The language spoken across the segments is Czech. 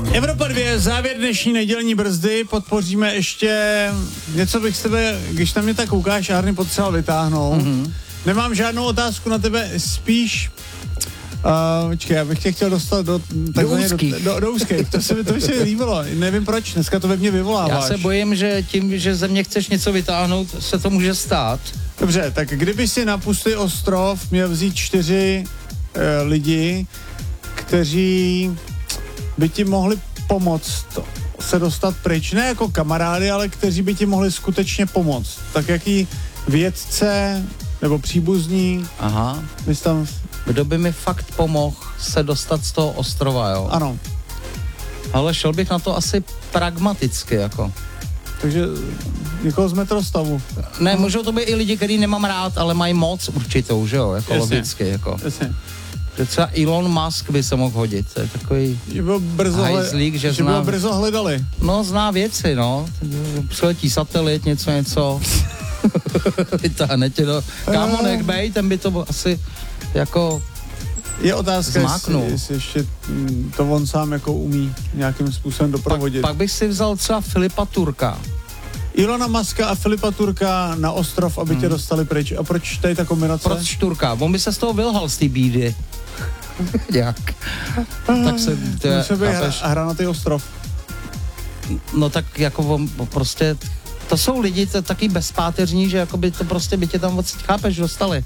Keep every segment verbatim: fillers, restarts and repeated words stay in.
Evropa dvě, závěr dnešní nedělní brzdy, podpoříme ještě něco bych s tebe, když na mě tak koukáš, Arny potřeboval vytáhnout. Mm-hmm. Nemám žádnou otázku na tebe, spíš Uh, počkej, já bych tě chtěl dostat do takzvaně do, do, do úzkých, to se mi to by se líbilo, nevím proč, dneska to ve mně vyvoláváš. Já se bojím, že tím, že ze mě chceš něco vytáhnout, se to může stát. Dobře, tak kdyby si na pustý ostrov měl vzít čtyři uh, lidi, kteří by ti mohli pomoct se dostat pryč, ne jako kamarády, ale kteří by ti mohli skutečně pomoct, tak jaký vědce nebo příbuzní. Aha. Bys tam... Kdo by mi fakt pomohl se dostat z toho ostrova, jo? Ano. Ale šel bych na to asi pragmaticky, jako. Takže někoho z metrostavu. Ne, můžou to být i lidi, který nemám rád, ale mají moc určitou, že jo, jako jasně, logicky, jako. Jasně. Že třeba Elon Musk by se mohl hodit, to je takový že byl brzo hajzlík, že, že zná... byl brzo hledali. No, zná věci, no. Přiletí satelit, něco, něco. Vytáhne tě do... Kámo, nech bej, ten by to asi jako... Je otázka, zmáknul. jestli, jestli ještě to on sám jako umí nějakým způsobem doprovodit. Pak, pak bych si vzal třeba Filipa Turka. Ilona Muska a Filipa Turka na ostrov, aby hmm. tě dostali pryč. A proč tady ta kombinace? Proč Turka? On by se z toho vylhal z té bídy. Jak? Tak se... Musel by hra, hra na ty ostrov. No tak jako on prostě... To jsou lidi to taky bezpáteřní, že jako by to prostě by tě tam odsaď, chápeš, dostali.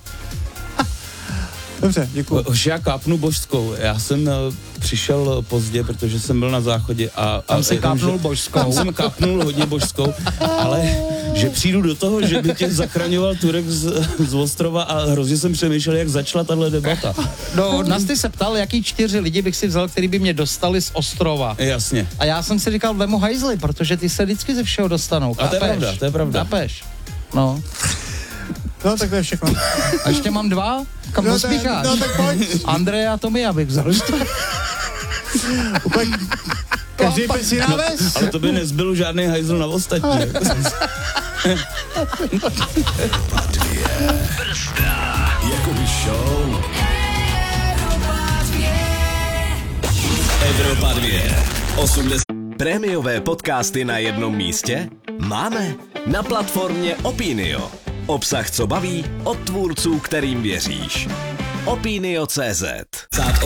Dobře, děkuji. Už já kápnu božskou. Já jsem uh, přišel pozdě, protože jsem byl na záchodě a... Tam a si kápnul že, božskou. Tam jsem kápnul hodně božskou, ale že přijdu do toho, že by tě zachraňoval Turek z, z ostrova a hrozně jsem přemýšlel, jak začala tahle debata. No, nás ty se ptal, jaký čtyři lidi bych si vzal, který by mě dostali z ostrova. Jasně. A já jsem si říkal, vemu hajzli, protože ty se vždycky ze všeho dostanou. A to je pravda, to je pravda. Chápeš? No. No, tak to je všechno. A ještě mám dva? Kam no, pospícháš? No, tak pojď. Andreje a Tomia bych vzal. Úplně každý pesí na ves. No, ale to by nezbyl žádný hajzl na ostatní. Jakoby show. Evropa dvě. osmdesát. Prémiové podcasty na jednom místě? Máme. Na platformě Opinio. Obsah, co baví, od tvůrců, kterým věříš. Opinio tečka cé zet.